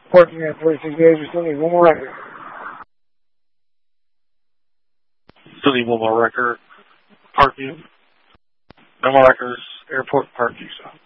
Parking at 36 days, we still need one more record. Still need one more record. Parkview. No more records. Airport Parkview. So.